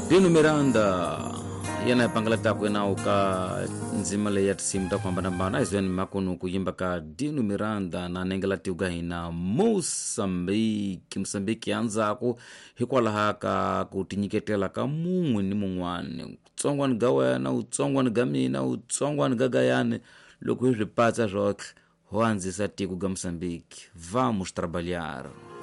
Dino Miranda yana pangala tako na uka nzima le yat simta kwa mbana izo ni makonu kuyimba ka Dino Miranda na nengela tiuga ina Mozambique anza ako hikwala haka kutinyiketela ka mungwe ni mungwane utsongwa ni gawena utsongwa ni gamina utsongwa ni gagayane loko hiripatsa roke hoanzisa tiku ga Moçambique. Vamos trabalhar.